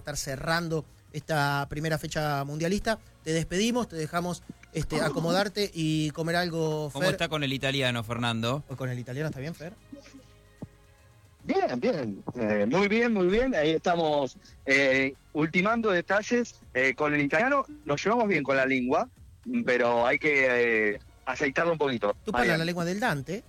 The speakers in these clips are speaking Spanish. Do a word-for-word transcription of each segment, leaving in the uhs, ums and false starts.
estar cerrando esta primera fecha mundialista. Te despedimos, te dejamos este, acomodarte y comer algo, Fer. ¿Cómo está con el italiano, Fernando? ¿O con el italiano está bien, Fer? Bien, bien, eh, muy bien, muy bien. Ahí estamos eh, ultimando detalles eh, con el italiano. Nos llevamos bien con la lengua, pero hay que eh, aceitarlo un poquito. Tú parlas la lengua del Dante?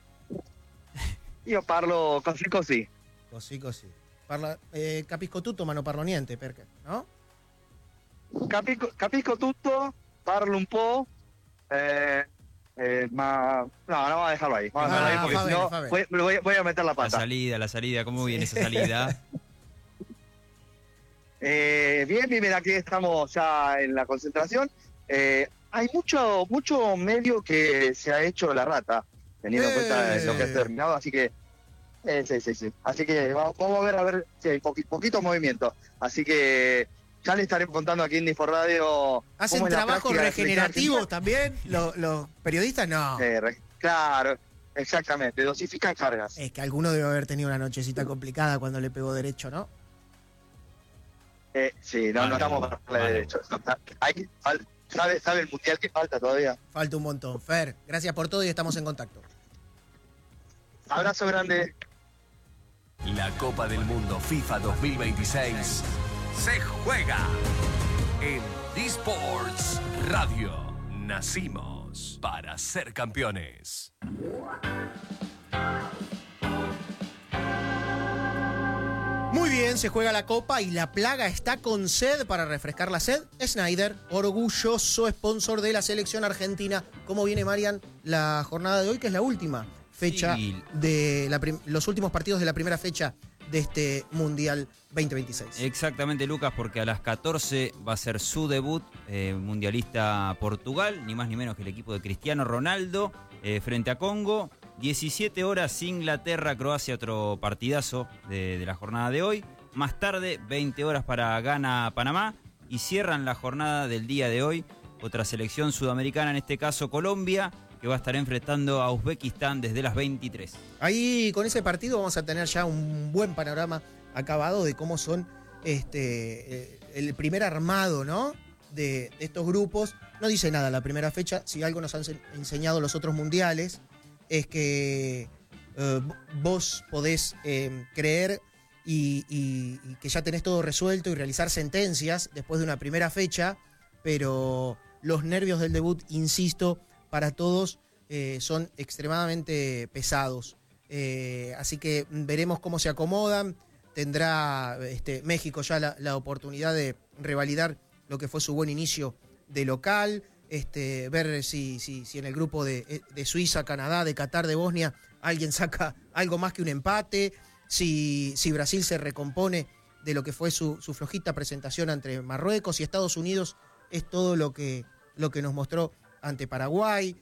Io parlo così così. Così così. Parla, eh, capisco tutto ma non parlo niente, perché, no? Capisco, capisco tutto, parlo un po', eh, eh, ma no, no, vamos a dejarlo ahí. Vamos Ah, a dejarlo ahí porque fa si bene, no fa bene. voy, me voy, voy a meter la La pata. salida, la salida, ¿cómo viene esa salida? Eh, bien, bien, bien, aquí estamos ya en la concentración. Eh, hay mucho mucho medio que se ha hecho la rata, teniendo en Eh. cuenta de lo que ha terminado, así que eh, sí, sí, sí. Así que vamos, vamos a ver, a ver si hay poqui, poquito movimiento. Así que ya le estaré contando aquí en Disfor Radio. ¿Hacen cómo es la trabajos práctica de regenerativos selección también? ¿Los, los periodistas? No. argentina. Eh, re- claro, exactamente, dosifican cargas. Es que alguno debe haber tenido una nochecita complicada cuando le pegó derecho, ¿no? Eh, sí, no, Vale, no estamos para hablar vale. de derechos. Hay, fal- ¿sabe, ¿Sabe el mundial que falta todavía? Falta un montón. Fer, gracias por todo y estamos en contacto. Abrazo grande. La Copa del Mundo FIFA dos mil veintiséis se juega en D-Sports Radio. Nacimos para ser campeones. Muy bien, se juega la Copa y la Plaga está con sed para refrescar la sed. Snyder, orgulloso sponsor de la selección argentina. ¿Cómo viene, Marian, la jornada de hoy, que es la última fecha Sí. de la prim- los últimos partidos de la primera fecha de este Mundial veinte veintiséis? Exactamente, Lucas, porque a las catorce va a ser su debut, eh, mundialista Portugal, ni más ni menos que el equipo de Cristiano Ronaldo, eh, frente a Congo. diecisiete horas Inglaterra, Croacia, otro partidazo de, de la jornada de hoy. Más tarde, veinte horas para Ghana, Panamá. Y cierran la jornada del día de hoy otra selección sudamericana, en este caso Colombia, que va a estar enfrentando a Uzbekistán desde las veintitrés. Ahí con ese partido vamos a tener ya un buen panorama acabado de cómo son este eh, el primer armado, ¿no? De, de estos grupos. No dice nada la primera fecha. Si algo nos han ense- enseñado los otros mundiales es que eh, vos podés eh, creer y, y- y que ya tenés todo resuelto y realizar sentencias después de una primera fecha, pero los nervios del debut, insisto, para todos eh, son extremadamente pesados. Eh, así que veremos cómo se acomodan. Tendrá este, México ya la, la oportunidad de revalidar lo que fue su buen inicio de local. Este, ver si, si, si en el grupo de, de Suiza, Canadá, de Qatar, de Bosnia, alguien saca algo más que un empate. Si, si Brasil se recompone de lo que fue su, su flojita presentación ante Marruecos. Y Estados Unidos es todo lo que, lo que nos mostró ante Paraguay.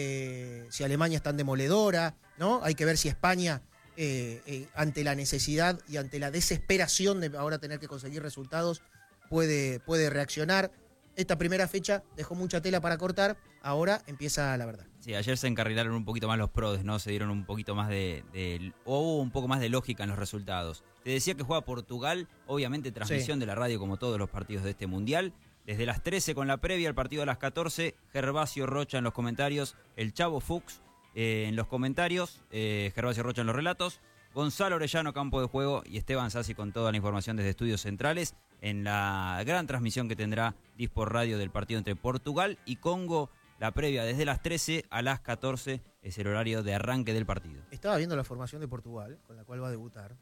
Eh, si Alemania es tan demoledora, ¿no? Hay que ver si España, eh, eh, ante la necesidad y ante la desesperación de ahora tener que conseguir resultados, puede, puede reaccionar. Esta primera fecha dejó mucha tela para cortar, ahora empieza la verdad. Sí, ayer se encarrilaron un poquito más los prodes, ¿no? Se dieron un poquito más de, de... o hubo un poco más de lógica en los resultados. Te decía que juega Portugal, obviamente transmisión Sí. de la radio como todos los partidos de este Mundial. Desde las trece con la previa, el partido a las catorce, Gervasio Rocha en los comentarios, el Chavo Fuchs eh, en los comentarios, eh, Gervasio Rocha en los relatos, Gonzalo Orellano, campo de juego, y Esteban Sassi con toda la información desde Estudios Centrales en la gran transmisión que tendrá Dispor Radio del partido entre Portugal y Congo. La previa desde las trece a las catorce es el horario de arranque del partido. Estaba viendo la formación de Portugal, con la cual va a debutar.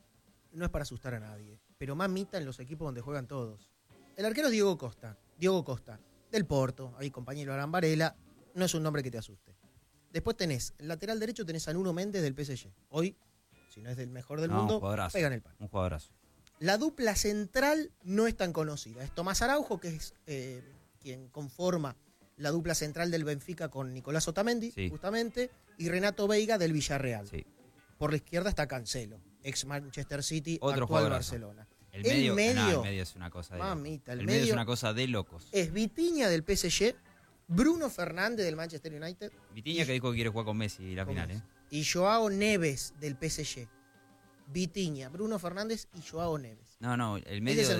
No es para asustar a nadie, pero mamita en los equipos donde juegan todos. El arquero es Diego Costa, Diego Costa, del Porto, ahí compañero Aran Varela, no es un nombre que te asuste. Después tenés, el lateral derecho tenés a Nuno Méndez del P S G. Hoy, si no es del mejor del No, un mundo, jugadorazo, pegan el palo. Un jugadorazo. La dupla central no es tan conocida. Es Tomás Araujo, que es eh, quien conforma la dupla central del Benfica con Nicolás Otamendi, Sí. justamente, y Renato Veiga del Villarreal. Sí. Por la izquierda está Cancelo, ex Manchester City, Otro actual jugadorazo. Barcelona. El El medio, medio- nah, el medio es una cosa de Mamita, el locos. El medio es medio- una cosa de locos. Es Vitinha del P S G, Bruno Fernández del Manchester United Vitinha que dijo que quiere jugar con Messi la con final, Messi. ¿eh? y Joao Neves del P S G. Vitinha, Bruno Fernández y Joao Neves. No, no, el Ese medio es el